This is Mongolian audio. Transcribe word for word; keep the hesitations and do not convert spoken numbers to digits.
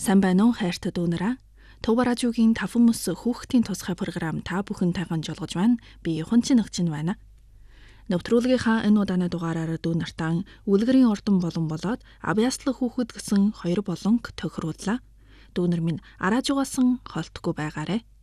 Сайн байна уу хайртай дүүнараа? Төв радиогийн тавхан мөс хүүхдийн тусгай програм та бүхэнтэйгээ жолгож байна. Би Хунчин Нагчин байна. Навтруулгынхаа энэ удааны дугаараар дүүнартаа үлгэрийн ордон болон болоод авьяаслах хүүхэд гэсэн хоёр болонг тохирууллаа. Дүүнер минь арааж угаасан холтгүй байгаарэ.